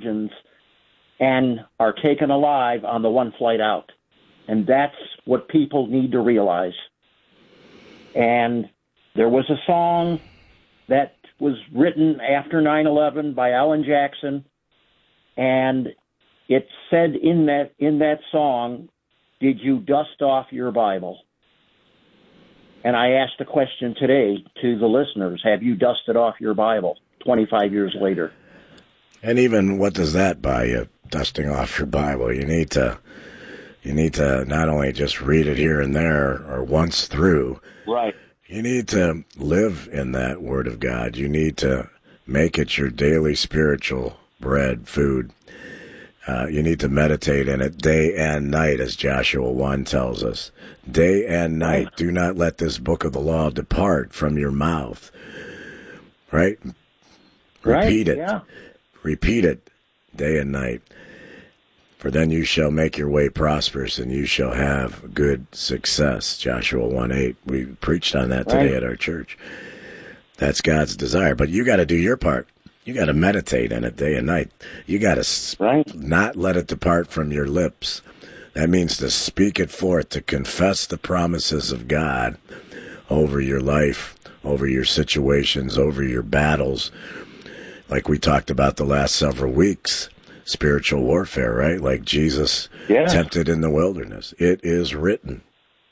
explosions and are taken alive on the one flight out. And that's what people need to realize. And there was a song that was written after 9/11 by Alan Jackson, and it said in that song, "Did you dust off your Bible?" And I asked a question today to the listeners: have you dusted off your Bible 25 years later? And even what does that buy you, dusting off your Bible? You need to not only just read it here and there or once through. Right. You need to live in that Word of God. You need to make it your daily spiritual bread, food. You need to meditate in it day and night, as Joshua 1 tells us. Day and night. Do not let this book of the law depart from your mouth. Right? Repeat it. Yeah. Repeat it day and night. For then you shall make your way prosperous, and you shall have good success. Joshua 1:8. We preached on that today at our church. That's God's desire. But you got to do your part. You got to meditate in it day and night. You got to not let it depart from your lips. That means to speak it forth, to confess the promises of God over your life, over your situations, over your battles. Like we talked about the last several weeks. Spiritual warfare, right? Like Jesus tempted in the wilderness. It is written.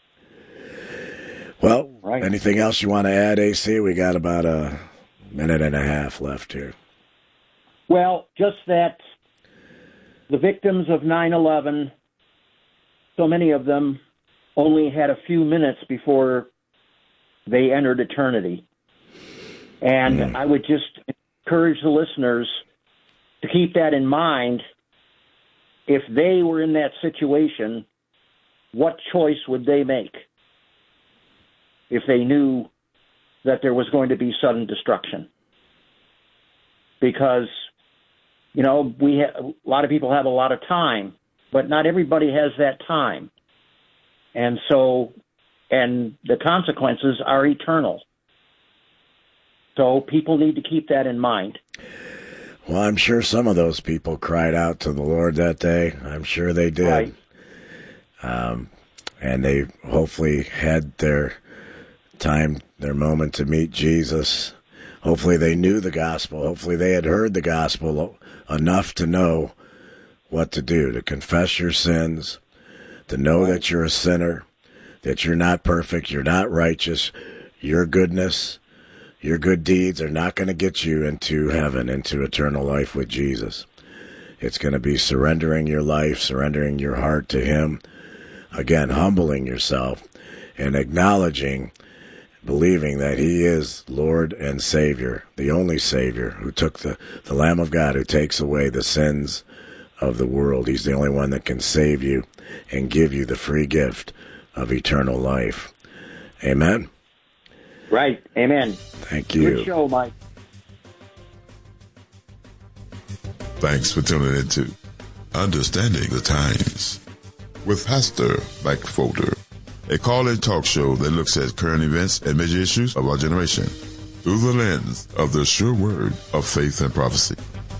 Well, anything else you want to add, AC? We got about a minute and a half left here. Well, just that the victims of 9/11, so many of them only had a few minutes before they entered eternity. And I would just encourage the listeners to keep that in mind. If they were in that situation, what choice would they make if they knew that there was going to be sudden destruction? Because, you know, a lot of people have a lot of time, but not everybody has that time. And so, and the consequences are eternal. So people need to keep that in mind. Well, I'm sure some of those people cried out to the Lord that day. I'm sure they did. Right. And they hopefully had their time, their moment to meet Jesus. Hopefully they knew the gospel. Hopefully they had heard the gospel enough to know what to do, to confess your sins, to know that you're a sinner, that you're not perfect, you're not righteous, your goodness, your good deeds are not going to get you into heaven, into eternal life with Jesus. It's going to be surrendering your life, surrendering your heart to Him. Again, humbling yourself and acknowledging, believing that He is Lord and Savior, the only Savior who took the Lamb of God who takes away the sins of the world. He's the only one that can save you and give you the free gift of eternal life. Amen. Right. Amen. Thank you. Good show, Mike. Thanks for tuning into Understanding the Times with Pastor Mike Folder, a call-in talk show that looks at current events and major issues of our generation through the lens of the sure word of faith and prophecy.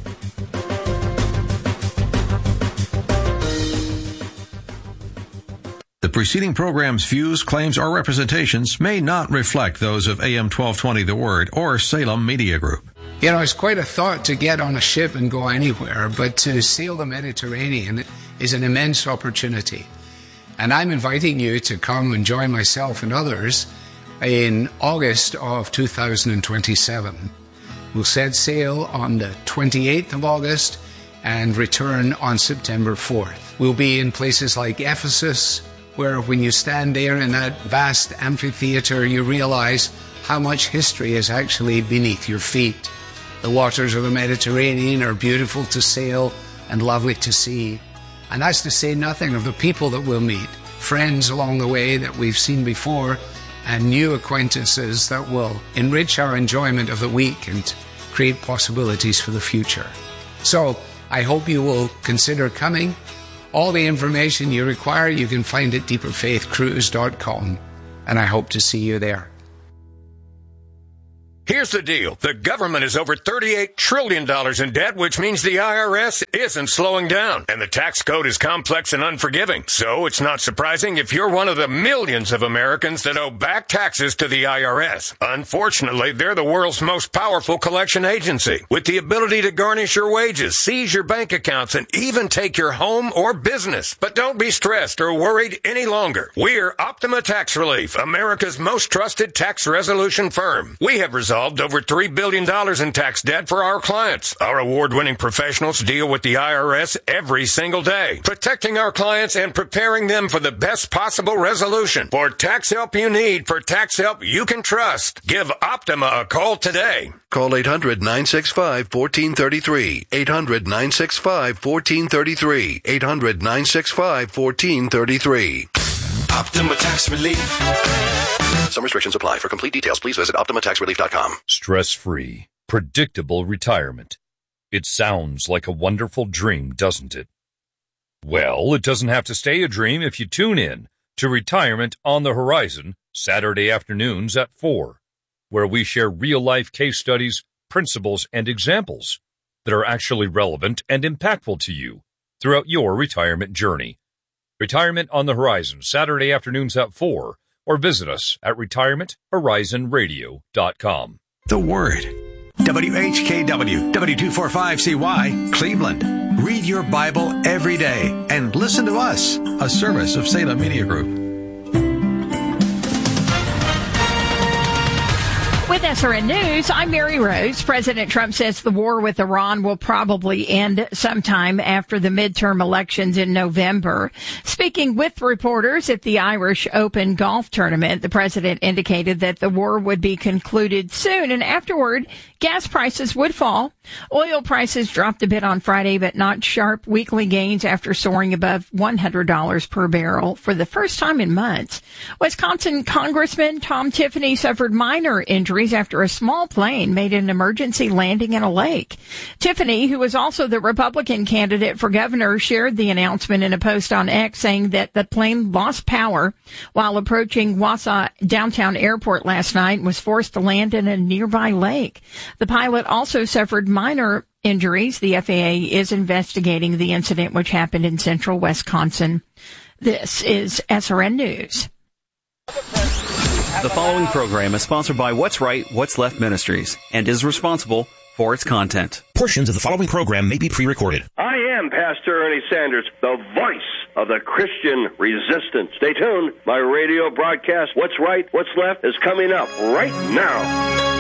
The preceding program's views, claims, or representations may not reflect those of AM 1220 The Word or Salem Media Group. You know, it's quite a thought to get on a ship and go anywhere, but to sail the Mediterranean is an immense opportunity. And I'm inviting you to come and join myself and others in August of 2027. We'll set sail on the 28th of August and return on September 4th. We'll be in places like Ephesus, where when you stand there in that vast amphitheater, you realize how much history is actually beneath your feet. The waters of the Mediterranean are beautiful to sail and lovely to see. And that's to say nothing of the people that we'll meet, friends along the way that we've seen before, and new acquaintances that will enrich our enjoyment of the week and create possibilities for the future. So I hope you will consider coming. All the information you require you can find at deeperfaithcruise.com, and I hope to see you there. Here's the deal. The government is over $38 trillion in debt, which means the IRS isn't slowing down. And the tax code is complex and unforgiving. So it's not surprising if you're one of the millions of Americans that owe back taxes to the IRS. Unfortunately, they're the world's most powerful collection agency, with the ability to garnish your wages, seize your bank accounts, and even take your home or business. But don't be stressed or worried any longer. We're Optima Tax Relief, America's most trusted tax resolution firm. We have resolved over $3 billion in tax debt for our clients. Our award-winning professionals deal with the IRS every single day, protecting our clients and preparing them for the best possible resolution. For tax help you need, for tax help you can trust, give Optima a call today. Call 800-965-1433. 800-965-1433. 800-965-1433. Optima Tax Relief. Some restrictions apply. For complete details, please visit OptimaTaxRelief.com. Stress-free, predictable retirement. It sounds like a wonderful dream, doesn't it? Well, it doesn't have to stay a dream if you tune in to Retirement on the Horizon, Saturday afternoons at 4, where we share real-life case studies, principles, and examples that are actually relevant and impactful to you throughout your retirement journey. Retirement on the Horizon, Saturday afternoons at 4, or visit us at retirementhorizonradio.com. The Word. WHKW, W245CY, Cleveland. Read your Bible every day and listen to us, a service of Salem Media Group. With SRN News, I'm Mary Rose. President Trump says the war with Iran will probably end sometime after the midterm elections in November. Speaking with reporters at the Irish Open golf tournament, the president indicated that the war would be concluded soon, and afterward, gas prices would fall. Oil prices dropped a bit on Friday, but not sharp weekly gains after soaring above $100 per barrel for the first time in months. Wisconsin Congressman Tom Tiffany suffered minor injuries after a small plane made an emergency landing in a lake. Tiffany, who was also the Republican candidate for governor, shared the announcement in a post on X, saying that the plane lost power while approaching Wausau Downtown Airport last night and was forced to land in a nearby lake. The pilot also suffered minor injuries. The FAA is investigating the incident, which happened in central Wisconsin. This is SRN News. The following program is sponsored by What's Right, What's Left Ministries and is responsible for its content. Portions of the following program may be pre-recorded. I am Pastor Ernie Sanders, the voice of the Christian resistance. Stay tuned. My radio broadcast, What's Right, What's Left, is coming up right now.